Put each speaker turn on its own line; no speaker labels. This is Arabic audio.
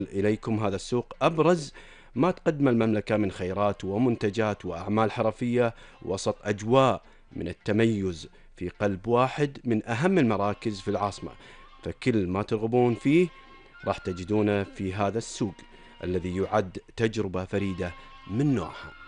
إليكم هذا السوق أبرز ما تقدم المملكة من خيرات ومنتجات وأعمال حرفية وسط أجواء من التميز في قلب واحد من أهم المراكز في العاصمة. فكل ما ترغبون فيه راح تجدونه في هذا السوق الذي يعد تجربة فريدة من نوعها.